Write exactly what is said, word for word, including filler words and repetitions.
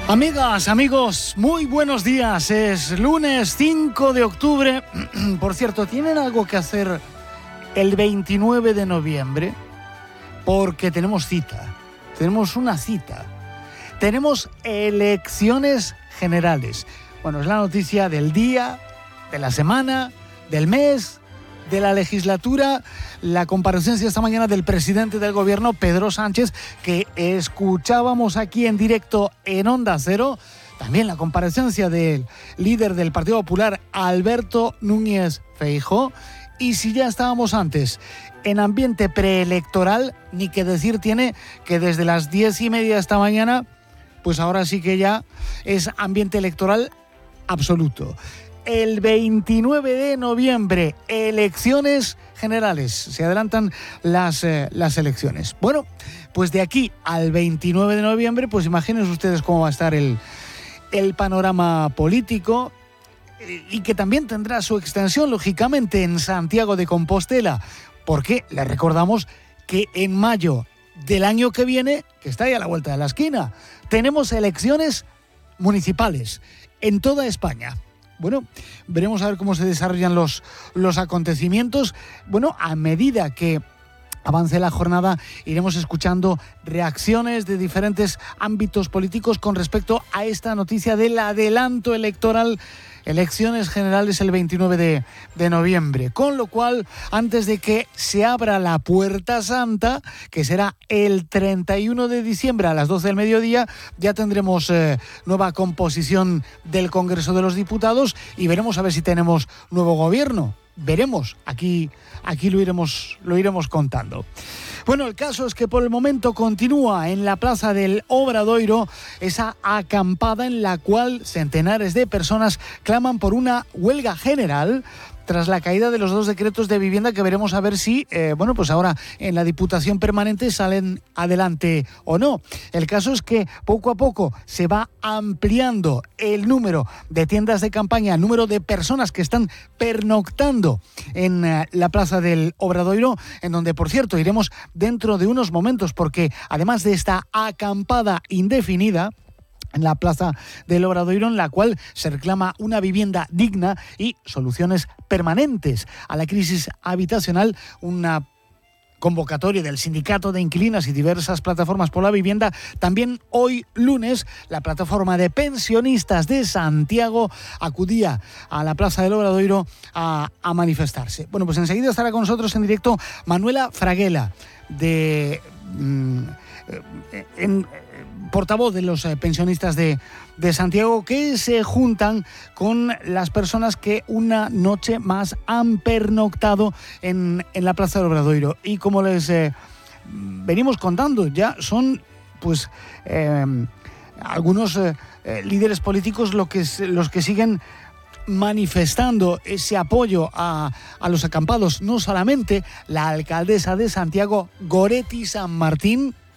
Amigas, amigos, muy buenos días. Es lunes cinco de octubre. Por cierto, ¿tienen algo que hacer el veintinueve de noviembre? Porque tenemos cita. Tenemos una cita. Tenemos elecciones generales. Bueno, es la noticia del día, de la semana, del mes, de la legislatura. La comparecencia esta mañana del presidente del gobierno, Pedro Sánchez, que escuchábamos aquí en directo en Onda Cero. También la comparecencia del líder del Partido Popular, Alberto Núñez Feijóo. Y si ya estábamos antes en ambiente preelectoral, ni que decir tiene que desde las diez y media de esta mañana, pues ahora sí que ya es ambiente electoral absoluto. El veintinueve de noviembre, elecciones generales. Se adelantan las, eh, las elecciones. Bueno, pues de aquí al veintinueve de noviembre, pues imagínense ustedes cómo va a estar el, el panorama político, eh, y que también tendrá su extensión, lógicamente, en Santiago de Compostela, porque les recordamos que en mayo del año que viene, que está ahí a la vuelta de la esquina, tenemos elecciones municipales en toda España. Bueno, veremos a ver cómo se desarrollan los, los acontecimientos. Bueno, a medida que avance la jornada, iremos escuchando reacciones de diferentes ámbitos políticos con respecto a esta noticia del adelanto electoral. Elecciones generales el veintinueve de noviembre. Con lo cual, antes de que se abra la Puerta Santa, que será el treinta y uno de diciembre a las doce del mediodía, ya tendremos eh, nueva composición del Congreso de los Diputados y veremos a ver si tenemos nuevo gobierno. Veremos, aquí, aquí lo iremos, lo iremos contando. Bueno, el caso es que por el momento continúa en la Plaza del Obradoiro esa acampada en la cual centenares de personas claman por una huelga general tras la caída de los dos decretos de vivienda que veremos a ver si, eh, bueno, pues ahora en la Diputación Permanente salen adelante o no. El caso es que poco a poco se va ampliando el número de tiendas de campaña, el número de personas que están pernoctando en eh, la Plaza del Obradoiro, en donde, por cierto, iremos dentro de unos momentos, porque además de esta acampada indefinida en la Plaza del Obradoiro, en la cual se reclama una vivienda digna y soluciones permanentes a la crisis habitacional, una convocatoria del Sindicato de Inquilinas y diversas plataformas por la vivienda. También hoy lunes la plataforma de pensionistas de Santiago acudía a la Plaza del Obradoiro a, a manifestarse. Bueno, pues enseguida estará con nosotros en directo Manuela Fraguela, de mm, en, portavoz de los pensionistas de, de Santiago, que se juntan con las personas que una noche más han pernoctado en, en la Plaza del Obradoiro. Y como les eh, venimos contando, ya son pues eh, algunos eh, líderes políticos lo que, los que siguen manifestando ese apoyo a, a los acampados. No solamente la alcaldesa de Santiago, Goretti San Martín,